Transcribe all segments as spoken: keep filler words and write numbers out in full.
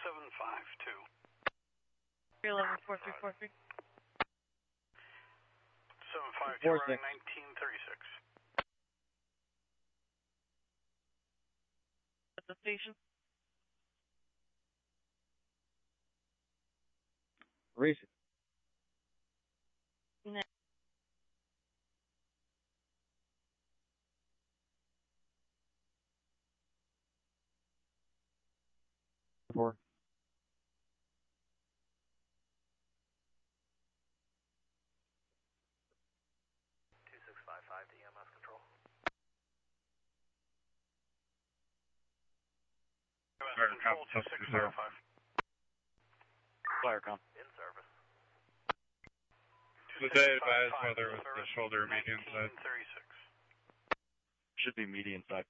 seven five two. three eleven four three four three. seven five two, nineteen thirty-six. At the station. Race it. No. Four. two six five five to E M S control. Control two six five five. Firecom. In service. Did they advise whether it was the shoulder or median side? thirty-six. Should be median side.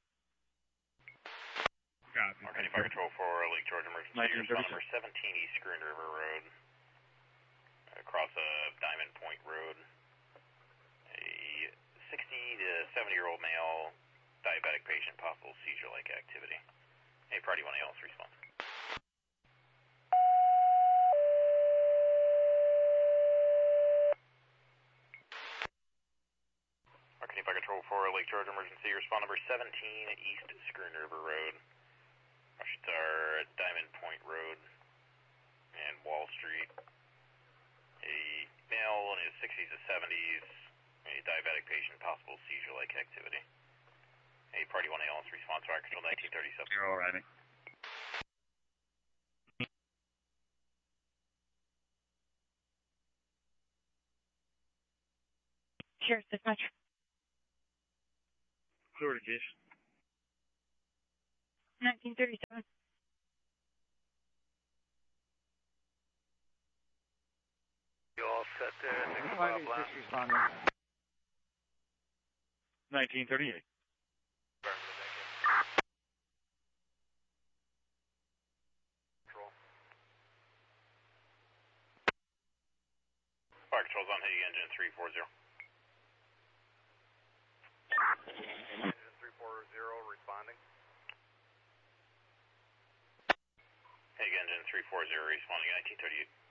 Got it. Arcadia Fire Control for Lake George Emergency. Respond number seventeen East Green River Road. Across a Diamond Point Road. A sixty to seventy year old male, diabetic patient, possible seizure-like activity. Hey, Priority one A L S response. Arcadia Fire Control for Lake George Emergency. Respond number seventeen East Screen River Road. Rushes are Diamond Point Road and Wall Street. A male in his sixties to seventies, a diabetic patient, possible seizure-like activity. A Party one A L S response, Fire Control nineteen thirty-seven. You're all right. Sure, dispatch. Florida case. nineteen thirty-seven. You all set there, sixty-five last. Responding. nineteen thirty-eight. Control. Fire Control's on hitting engine three four zero. Engine three four zero responding. Hitting engine three four zero responding nineteen thirty-eight.